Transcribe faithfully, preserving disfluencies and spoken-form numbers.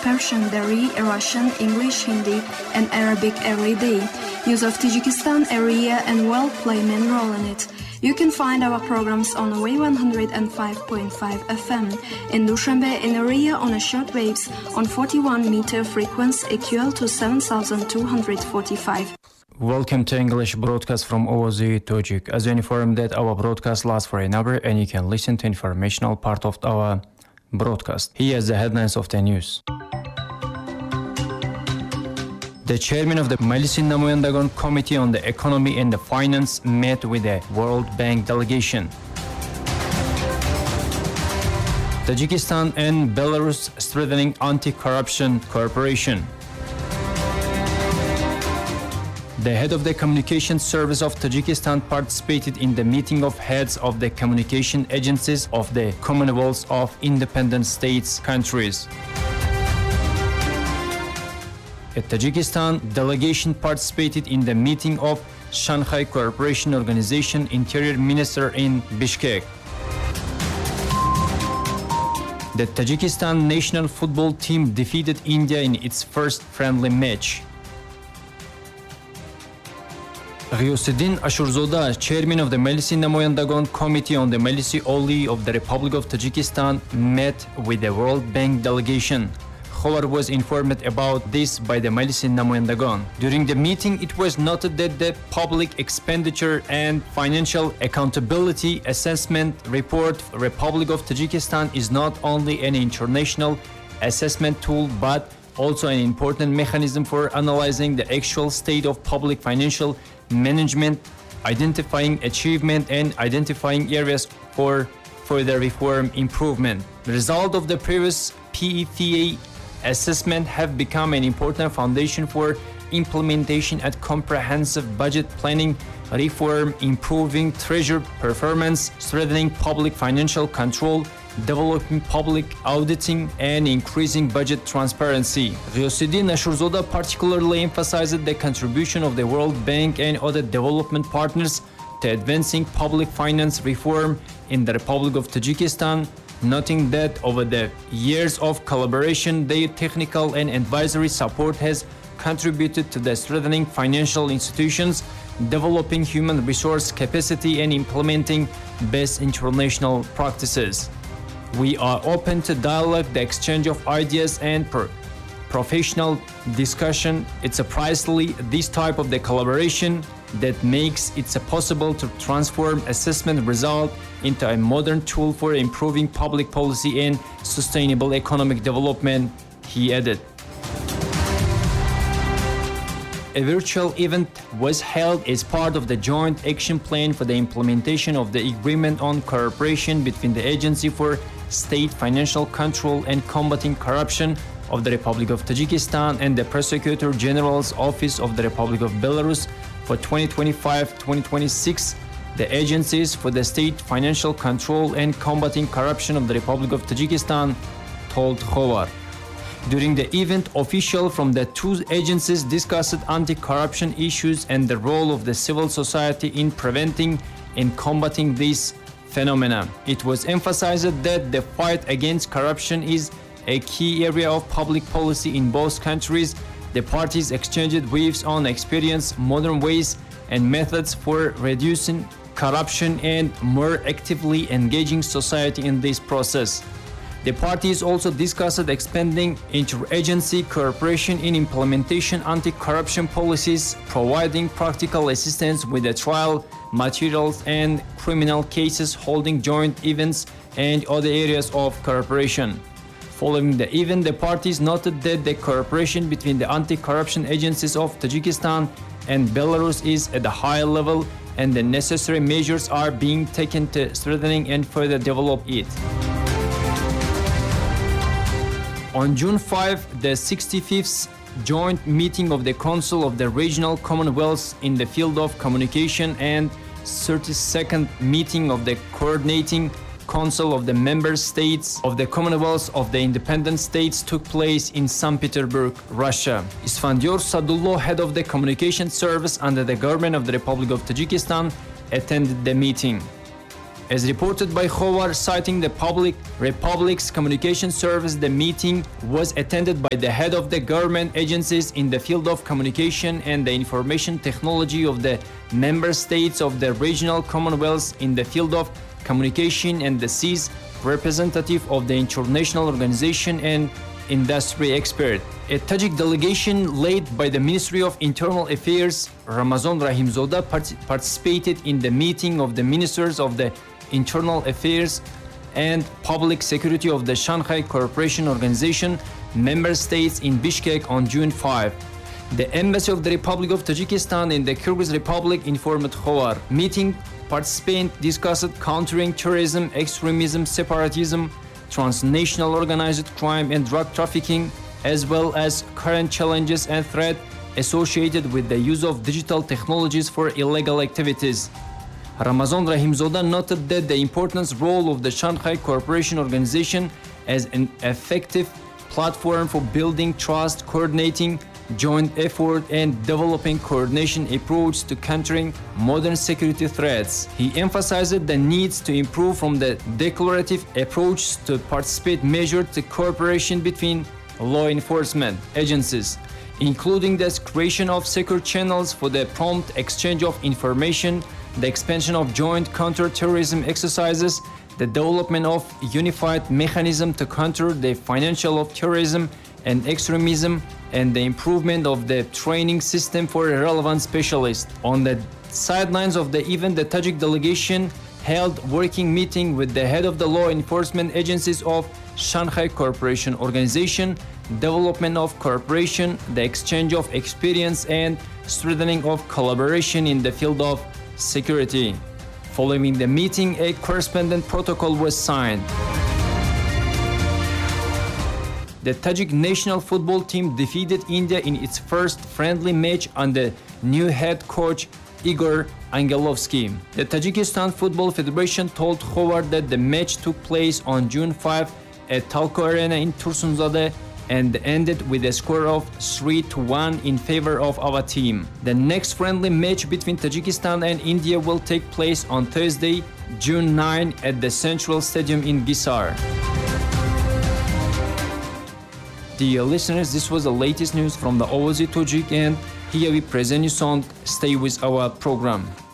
Persian, Dari, Russian, English, Hindi, and Arabic every day. News of Tajikistan area and will play main role in it. You can find our programs on Way one oh five point five F M in Dushanbe in area on a short waves on forty-one meter frequency equal to seven thousand two hundred forty-five. Welcome to English broadcast from O O Z Tajik. As you informed that our broadcast lasts for an hour and you can listen to informational part of our broadcast. Here is the headlines of the news. The chairman of the Majlis-i Namoyandagan Committee on the Economy and the Finance met with the World Bank delegation. Tajikistan and Belarus strengthening anti-corruption cooperation. The head of the communication service of Tajikistan participated in the meeting of heads of the communication agencies of the Commonwealth of Independent States countries. A Tajikistan delegation participated in the meeting of Shanghai Cooperation Organization Interior Minister in Bishkek. The Tajikistan national football team defeated India in its first friendly match. Ghiyosuddin Ashurzoda, chairman of the Majlis-i Namoyandagan Committee on the Majlis-i Oli of the Republic of Tajikistan, met with the World Bank delegation. Khobar was informed about this by the Majlis-i Namoyandagan. During the meeting, it was noted that the Public Expenditure and Financial Accountability Assessment Report Republic of Tajikistan is not only an international assessment tool but also an important mechanism for analyzing the actual state of public financial management, identifying achievement and identifying areas for further reform improvement. The result of the previous P E T A assessment have become an important foundation for implementation at comprehensive budget planning, reform, improving treasury performance, strengthening public financial control, developing public auditing, and increasing budget transparency. Ghiyosuddin Ashurzoda particularly emphasized the contribution of the World Bank and other development partners to advancing public finance reform in the Republic of Tajikistan, noting that over the years of collaboration, their technical and advisory support has contributed to the strengthening financial institutions, developing human resource capacity, and implementing best international practices. We are open to dialogue, the exchange of ideas, and pro- professional discussion. It's precisely this type of the collaboration that makes it possible to transform assessment result into a modern tool for improving public policy and sustainable economic development, he added. A virtual event was held as part of the joint action plan for the implementation of the agreement on cooperation between the Agency for State Financial Control and Combating Corruption of the Republic of Tajikistan and the Prosecutor General's Office of the Republic of Belarus for twenty twenty-five to twenty twenty-six. The agencies for the State Financial Control and Combating Corruption of the Republic of Tajikistan told Khobar. During the event, officials from the two agencies discussed anti-corruption issues and the role of the civil society in preventing and combating these phenomena. It was emphasized that the fight against corruption is a key area of public policy in both countries. The parties exchanged views on experience, modern ways and methods for reducing corruption and more actively engaging society in this process. The parties also discussed expanding interagency cooperation in implementation anti-corruption policies, providing practical assistance with the trial materials and criminal cases, holding joint events and other areas of cooperation. Following the event, the parties noted that the cooperation between the anti-corruption agencies of Tajikistan and Belarus is at a high level and the necessary measures are being taken to strengthening and further develop it. On June fifth, the sixty-fifth joint meeting of the Council of the Regional Commonwealths in the field of communication and thirty-second meeting of the Coordinating Council of the Member States of the Commonwealth of the Independent States took place in Saint Petersburg, Russia. Isfandiyor Sadullo, head of the communication service under the government of the Republic of Tajikistan, attended the meeting. As reported by Khowar, citing the Public Republic's communication service, the meeting was attended by the head of the government agencies in the field of communication and the information technology of the member states of the regional commonwealths in the field of communication and the C I S representative of the international organization and industry expert. A Tajik delegation led by the Ministry of Internal Affairs, Ramazan Rahimzoda, part- participated in the meeting of the ministers of the Internal Affairs and Public Security of the Shanghai Cooperation Organization member states in Bishkek on June fifth. The Embassy of the Republic of Tajikistan in the Kyrgyz Republic informed Khowar. Meeting participants discussed countering terrorism, extremism, separatism, transnational organized crime and drug trafficking, as well as current challenges and threats associated with the use of digital technologies for illegal activities. Ramazan Rahimzoda noted that the important role of the Shanghai Cooperation Organization as an effective platform for building trust, coordinating joint effort and developing coordination approach to countering modern security threats. He emphasized the needs to improve from the declarative approach to participate measure to cooperation between law enforcement agencies, including the creation of secure channels for the prompt exchange of information, the expansion of joint counter-terrorism exercises, the development of unified mechanism to counter the financial of terrorism and extremism, and the improvement of the training system for relevant specialists. On the sidelines of the event, the Tajik delegation held working meeting with the head of the law enforcement agencies of Shanghai Cooperation Organization, development of cooperation, the exchange of experience and strengthening of collaboration in the field of security. Following the meeting, a correspondent protocol was signed. The Tajik national football team defeated India in its first friendly match under new head coach Igor Angelovsky. The Tajikistan Football Federation told Khowar that the match took place on June fifth at Talco Arena in Tursunzade and ended with a score of three to one in favor of our team. The next friendly match between Tajikistan and India will take place on Thursday, June ninth at the Central Stadium in Gisar. Dear listeners, this was the latest news from the Ovozi Tajik, and here we present you song Stay with our program.